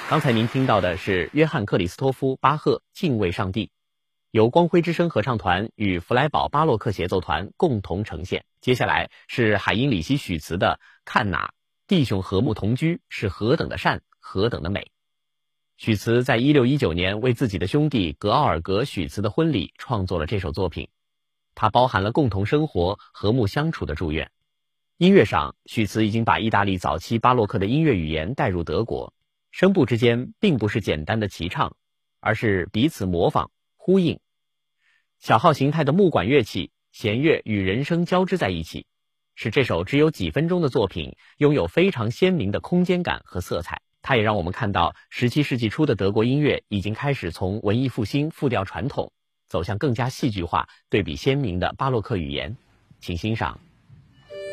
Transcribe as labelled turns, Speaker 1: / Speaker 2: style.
Speaker 1: 刚才您听到的是约翰克里斯托夫巴赫《敬畏上帝》，由光辉之声合唱团与弗莱堡巴洛克协奏团共同呈现。接下来是海因里希许茨的《看哪，弟兄和睦同居是何等的善，何等的美》。许茨在1619年为自己的兄弟格奥尔格许茨的婚礼创作了这首作品，它包含了共同生活、和睦相处的祝愿。音乐上，许茨已经把意大利早期巴洛克的音乐语言带入德国，声部之间并不是简单的齐唱，而是彼此模仿、呼应。小号形态的木管乐器、弦乐与人声交织在一起，使这首只有几分钟的作品拥有非常鲜明的空间感和色彩。它也让我们看到17世纪初的德国音乐已经开始从文艺复兴复调传统，走向更加戏剧化、对比鲜明的巴洛克语言。请欣赏